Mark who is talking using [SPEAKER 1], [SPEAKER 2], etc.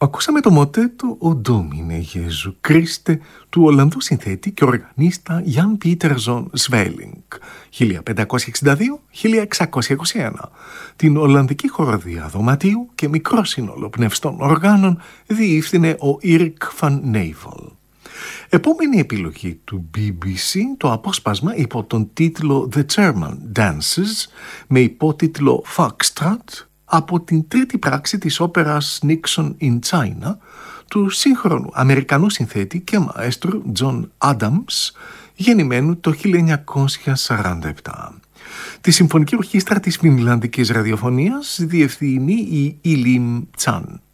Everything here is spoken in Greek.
[SPEAKER 1] Ακούσαμε το μοτέτο «Ο Ντόμινε Γέζου Κρίστε» του Ολλανδού συνθέτη και οργανίστα Γιάν Πίτερζον Σβέλινγκ 1562-1621. Την Ολλανδική χοροδία δωματίου και μικρό σύνολο πνευστών οργάνων διεύθυνε ο Ήρικ Φαν Νέιβολ. Επόμενη επιλογή του BBC, το απόσπασμα υπό τον τίτλο The German Dances με υπότιτλο Foxtrot από την τρίτη πράξη της όπερας Nixon in China του σύγχρονου Αμερικανού συνθέτη και μαέστρου John Adams, γεννημένου το 1947. Τη Συμφωνική Ορχήστρα της Φινλανδικής Ραδιοφωνίας διευθύνει η Ιλίμ Τσάν.